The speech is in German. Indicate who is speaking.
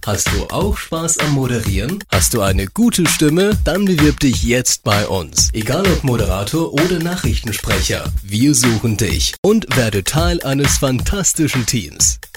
Speaker 1: Hast du auch Spaß am Moderieren? Hast du eine gute Stimme? Dann bewirb dich jetzt bei uns. Egal ob Moderator oder Nachrichtensprecher, wir suchen dich und werde Teil eines fantastischen Teams.